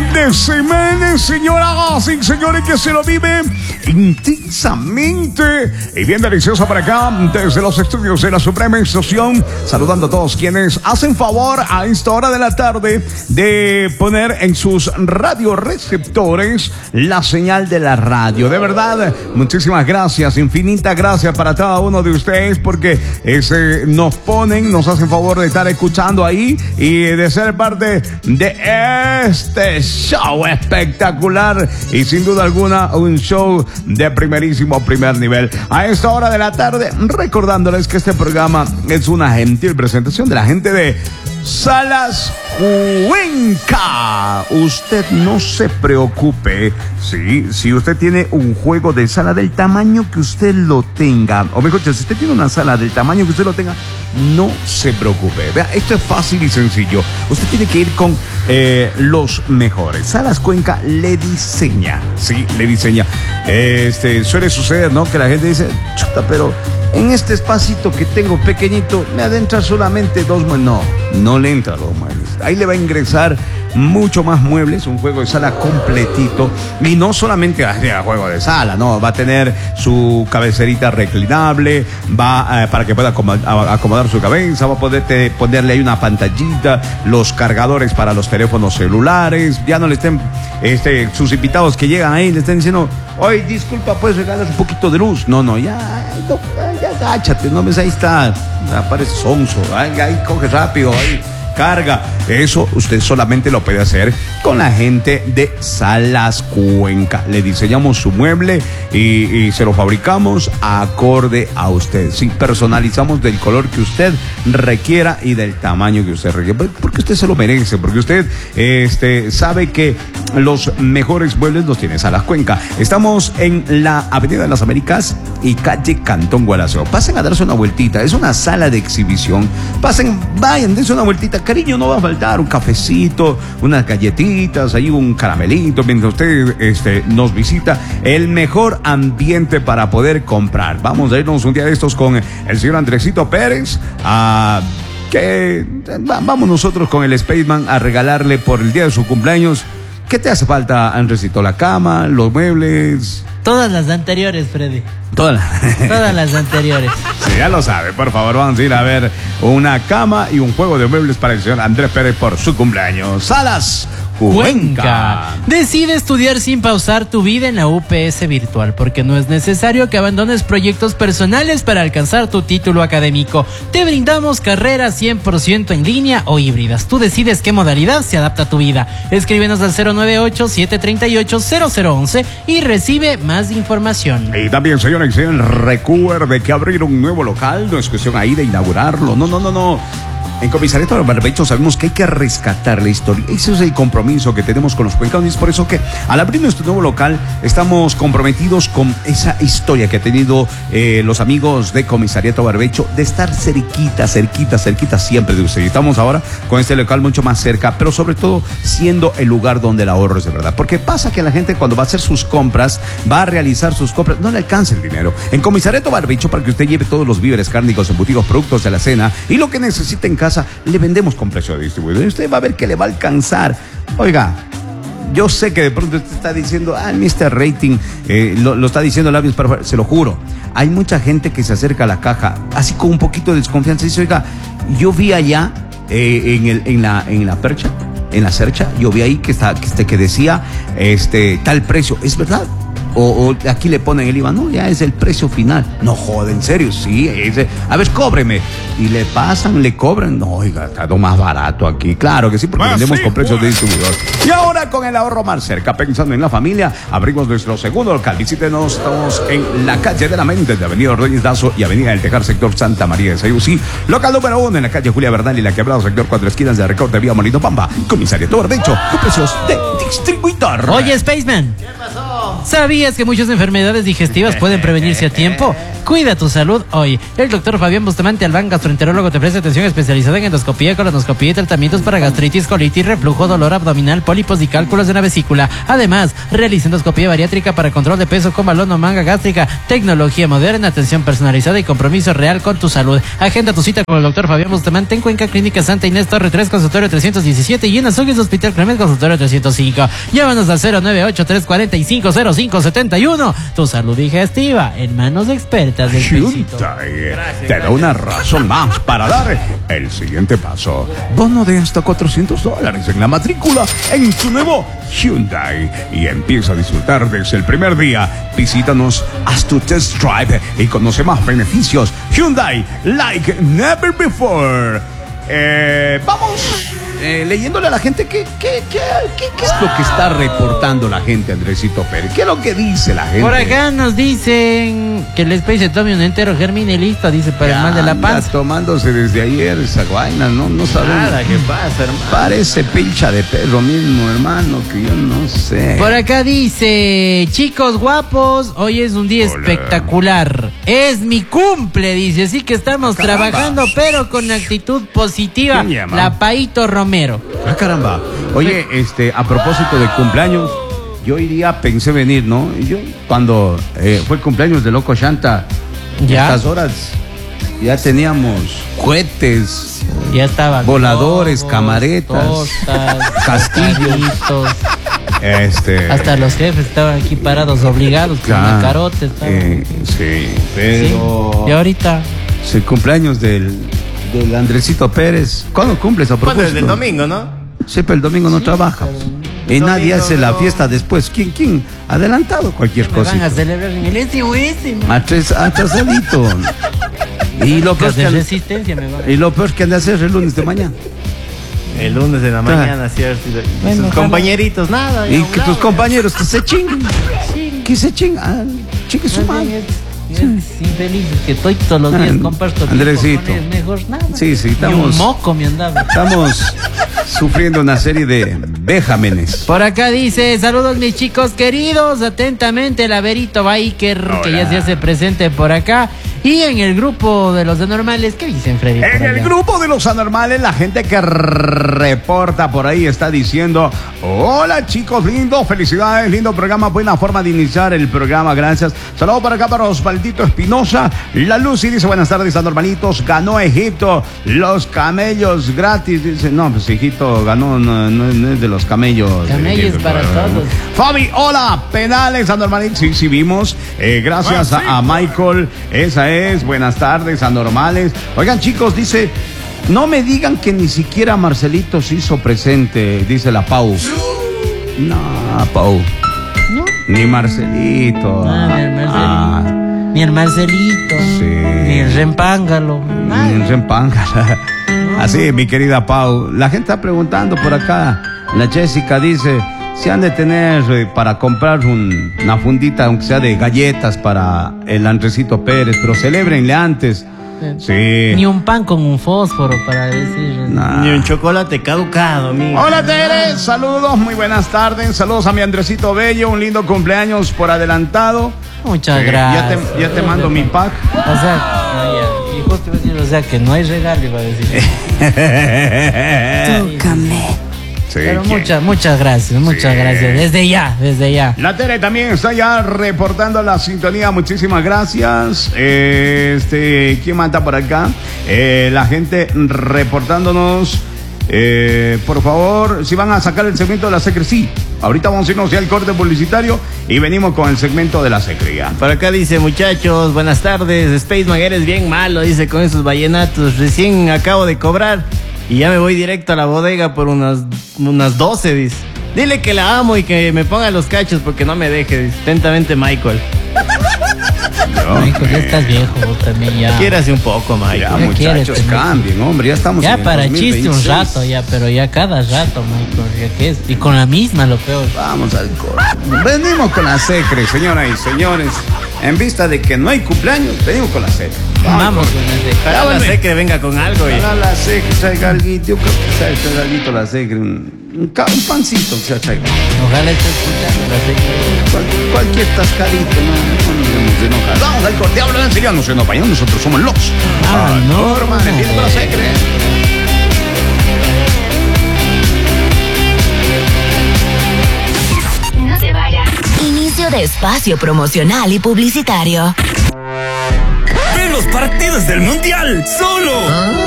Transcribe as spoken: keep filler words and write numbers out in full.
fin de semana, señoras y señores, que se lo vive intensamente y bien delicioso para acá, desde los estudios de la Suprema Estación, saludando a todos quienes hacen favor a esta hora de la tarde de poner en sus radioreceptores la señal de la radio. De verdad, muchísimas gracias, infinitas gracias para cada uno de ustedes, porque ese, nos ponen, nos hacen favor de estar escuchando ahí y de ser parte de este show espectacular y sin duda alguna un show de primerísimo primer nivel. A esta hora de la tarde, recordándoles que este programa es una gentil presentación de la gente de Salas Cuenca. Usted no se preocupe, sí, si usted tiene un juego de sala del tamaño que usted lo tenga, o mejor dicho, si usted tiene una sala del tamaño que usted lo tenga, no se preocupe. Vea, esto es fácil y sencillo. Usted tiene que ir con eh, los mejores. Salas Cuenca le diseña, sí, le diseña. Este, suele suceder, ¿no? Que la gente dice, chuta, pero en este espacito que tengo pequeñito, me adentra solamente dos muebles. No, no le entra dos muebles. Ahí le va a ingresar mucho más muebles, un juego de sala completito. Y no solamente a juego de sala, no, va a tener su cabezerita reclinable, va eh, para que pueda acomodar, acomodar su cabeza, va a poder te, ponerle ahí una pantallita, los cargadores para los teléfonos celulares. Ya no le estén, este, sus invitados que llegan ahí, le estén diciendo, oye, disculpa, ¿puedes regalar un poquito de luz? No, no, ya, no, ya agáchate, no ves, ahí está, aparece sonso, ahí, ahí coge rápido, ahí carga. Eso usted solamente lo puede hacer con la gente de Salas Cuenca. Le diseñamos su mueble y, y se lo fabricamos acorde a usted. Sí, personalizamos del color que usted requiera y del tamaño que usted requiera, porque usted se lo merece, porque usted este, sabe que los mejores muebles los tiene Salas Cuenca. Estamos en la Avenida de las Américas y calle Cantón Gualaceo. Pasen a darse una vueltita, es una sala de exhibición. Pasen, vayan, dense una vueltita. Cariño, no va a faltar un cafecito, unas galletitas, ahí un caramelito, mientras usted este, nos visita. El mejor ambiente para poder comprar. Vamos a irnos un día de estos con el señor Andresito Pérez a... que vamos nosotros con el Spaceman a regalarle por el día de su cumpleaños. ¿Qué te hace falta, Andresito? ¿La cama, los muebles? Todas las anteriores, Freddy. Todas las... Todas las anteriores. Sí, ya lo sabe. Por favor, vamos a ir a ver una cama y un juego de muebles para el señor Andrés Pérez por su cumpleaños. Salas Cuenca. Decide estudiar sin pausar tu vida en la U P S virtual, porque no es necesario que abandones proyectos personales para alcanzar tu título académico. Te brindamos carreras cien por ciento en línea o híbridas. Tú decides qué modalidad se adapta a tu vida. Escríbenos al cero nueve ocho, siete tres ocho, cero cero once y recibe más información. Y también, señores, recuerde que abrir un nuevo local no es cuestión ahí de inaugurarlo. No, no, no, no. En Comisariato Barbecho sabemos que hay que rescatar la historia. Ese es el compromiso que tenemos con los cuencanos. Y es por eso que al abrir nuestro nuevo local estamos comprometidos con esa historia que ha tenido eh, los amigos de Comisariato Barbecho, de estar cerquita, cerquita, cerquita siempre de ustedes. Estamos ahora con este local mucho más cerca, pero sobre todo siendo el lugar donde el ahorro es de verdad. Porque pasa que la gente cuando va a hacer sus compras, va a realizar sus compras, no le alcanza el dinero. En Comisariato Barbecho, para que usted lleve todos los víveres cárnicos, embutidos, productos de la cena y lo que necesite en casa, le vendemos con precio de distribuidor. Usted va a ver que le va a alcanzar. Oiga, yo sé que de pronto usted está diciendo, ah, mister Rating, eh, lo, lo está diciendo labios, pero se lo juro. Hay mucha gente que se acerca a la caja, así con un poquito de desconfianza, y dice, oiga, yo vi allá eh, en, el, en, la, en la percha, en la cercha, yo vi ahí que, está, que, este, que decía este, tal precio. ¿Es verdad? O, o aquí le ponen el I V A, no, ya es el precio final. No joder, en serio, sí, ese, a ver, cóbreme. Y le pasan, le cobran. No, oiga, está todo más barato aquí. Claro que sí, porque ah, vendemos sí, con precios pues. de distribuidor. Y ahora con el ahorro más cerca, pensando en la familia, abrimos nuestro segundo local. Visítenos, estamos en la calle de la Mente, de Avenida Ordóñez Dazo y Avenida del Tejar, sector Santa María de Sayusí. Local número uno en la calle Julia Bernal y la Quebrada, sector Cuatro Esquinas de Recorte Vía Molino Pampa. Comisariato Barbecho, con precios de distribuidor. Oye, Spaceman. ¿Qué pasó? ¿Sabías que muchas enfermedades digestivas pueden prevenirse a tiempo? Cuida tu salud hoy. El doctor Fabián Bustamante Albán, gastroenterólogo, te ofrece atención especializada en endoscopía, colonoscopía y tratamientos para gastritis, colitis, reflujo, dolor abdominal, pólipos y cálculos de la vesícula. Además, realiza endoscopía bariátrica para control de peso con balón o manga gástrica, tecnología moderna, atención personalizada y compromiso real con tu salud. Agenda tu cita con el doctor Fabián Bustamante en Cuenca, Clínica Santa Inés Torre tres, consultorio trescientos diecisiete, y en Azogues, Hospital Clemens, consultorio trescientos cinco. Llámanos al cero nueve ocho, tres cuatro cinco, cero cinco siete uno. Tu salud digestiva en manos expertas del Hyundai te da una razón más para dar el siguiente paso. Bono de hasta cuatrocientos dólares en la matrícula en tu nuevo Hyundai y empieza a disfrutar desde el primer día. Visítanos, haz tu test drive y conoce más beneficios. Hyundai, like never before. Eh, vamos eh, leyéndole a la gente qué, qué, qué, qué, qué es lo que está reportando la gente, Andresito Pérez. ¿Qué es lo que dice la gente? Por acá nos dicen que el Space se tome un entero germine y listo, dice, para el mal de la anda panza. tomándose desde ayer esa vaina, no, no sabemos. Nada, ¿qué pasa, hermano? Parece pincha de perro mismo, hermano, que yo no sé. Por acá dice, chicos guapos, hoy es un día Hola. espectacular. Es mi cumple, dice, así que estamos Caramba. trabajando, pero con actitud positiva. ¿Quién llama? La Paito Romero. Ah, caramba. Oye, este, a propósito de cumpleaños, yo hoy día pensé venir, ¿no? Yo, cuando eh, fue el cumpleaños de Loco Shanta, Ya. a estas horas ya teníamos cohetes, Ya estaba. Voladores, camaretas, tortas, castillos. palitos. este... Hasta los jefes estaban aquí parados, obligados, con claro, la carota. estaban. eh, sí, Sí. pero... Y ahorita, Es el cumpleaños del, del Andresito Pérez. ¿Cuándo cumples a ¿Cuándo propósito? es? Del domingo, ¿no? Sí, pero el domingo no trabaja. Y el nadie domingo hace la no. fiesta después. ¿Quién? ¿Quién? Adelantado cualquier me van cosa. a celebrar en el S O S, ¿no? Atrás, atrasadito. Y lo peor Las de que resistencia me van a... y lo peor que han de hacer el lunes de mañana. El lunes de la Claro. mañana, ¿cierto? Y Bueno, sus ojalá. compañeritos, nada. Y ya que tus bravo. compañeros que se chinguen. Que se chingan. Chingue su Más bien madre. es- es infelices que estoy todos los días Ah, comparto tiempo Andresito. con ellos, mejor nada. Sí, sí, Ni estamos- un moco me andaba. Estamos sufriendo una serie de véjamenes. Por acá dice, saludos mis chicos queridos, atentamente el Averito Biker, que Hola. ya se hace presente por acá. Y en el grupo de los anormales, ¿qué dicen, Freddy? por En el allá? grupo de los anormales, la gente que reporta por ahí está diciendo: hola chicos, lindo, felicidades, lindo programa, buena forma de iniciar el programa, gracias. Saludos para acá para Osvaldito Espinosa. La Lucy dice: buenas tardes, anormalitos, ganó Egipto, los camellos gratis. Dice: no, pues Egipto ganó, no, no- no es de los camellos. Camellos Egipto, para pero- todos. Fabi, hola, penales, anormalitos. Sí, sí vimos. Eh, gracias Ah, sí. a, a Michael, esa es, buenas tardes, anormales. Oigan, chicos, dice: no me digan que ni siquiera Marcelito se hizo presente, dice la Pau. No, Pau, ¿No? ni Marcelito. Ah, ni el Marcelito. Ah, Ni el Marcelito. Sí. Ni el Rempángalo. ni el Rempángala. Así, mi querida Pau. La gente está preguntando por acá. La Jessica dice: si han de tener eh, para comprar un- una fundita, aunque sea de galletas para el Andresito Pérez, pero celébrenle antes. Sí. Ni un pan con un fósforo para decir. Nah. Ni un chocolate caducado, amigo. Hola Tere, saludos, muy buenas tardes. Saludos a mi Andresito Bello, un lindo cumpleaños por adelantado. Muchas Eh, gracias. Ya te, ya te mando mi pack. O sea, ah, ya. Y justo iba a decir, o sea, que no hay regalo, iba a decir. Sí, Pero ¿quién? muchas, muchas gracias, muchas Sí. gracias. Desde ya, desde ya. La Tere también está ya reportando la sintonía. Muchísimas gracias. Eh, Este, ¿quién manda por acá? Eh, la gente reportándonos. Eh, por favor, si van a sacar el segmento de la secre, sí. Ahorita vamos a irnos ya al corte publicitario y venimos con el segmento de la secría. Por acá dice: muchachos, buenas tardes. Spaceman, eres bien malo, dice, con esos vallenatos. Recién acabo de cobrar y ya me voy directo a la bodega por unas, unas doce, dice. Dile que la amo y que me ponga los cachos porque no me deje, dice. Atentamente, Michael. Michael, ya estás viejo vos también, ya. Quiérase un poco, Michael. Ya, ¿Qué quieres muchachos, tener? cambien, hombre. Ya estamos Ya en el para dos mil chiste un veintiséis. rato, ya, pero ya cada rato, Michael, ya que es. Y con la misma, lo peor. Vamos al corte. Venimos con la secre, señoras y señores. En vista de que no hay cumpleaños, venimos con la secre. Vamos con la secre. Ojalá la secre venga con algo. Y... Ojalá la secre traiga algo. Yo creo que sabe traer algo la secre. Un, un, ca- un pancito que se traiga. Ojalá esté escuchando la secre. Cual, cualquier tascadito, no, no nos debemos de enojar. Vamos al corte, hablan en serio, no se enojan, nosotros somos los. Ah, no, Norma, no. con la secre. No se vaya. Inicio de espacio promocional y publicitario. ¡Ven los partidos del Mundial! ¡Solo!